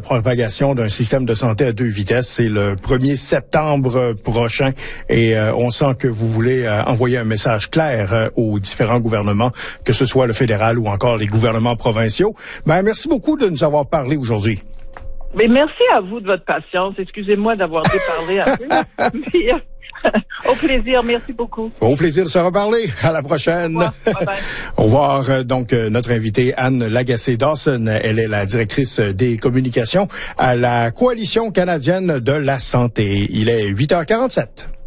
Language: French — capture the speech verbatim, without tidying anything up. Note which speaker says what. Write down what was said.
Speaker 1: propagation d'un système de santé à deux vitesses. C'est le premier septembre prochain et euh, on sent que vous voulez euh, envoyer un message clair euh, aux différents gouvernements, que ce soit le fédéral ou encore les gouvernements provinciaux. Ben, merci beaucoup de nous avoir parlé aujourd'hui.
Speaker 2: Mais merci à vous de votre patience. Excusez-moi d'avoir déparlé un peu. Puis, au plaisir, merci beaucoup.
Speaker 1: Au plaisir de se reparler. À la prochaine.
Speaker 2: Au revoir. Bye-bye.
Speaker 1: Au revoir. Euh, donc, euh, notre invitée Anne Lagacé-Dawson, elle est la directrice des communications à la Coalition canadienne de la santé. Il est huit heures quarante-sept.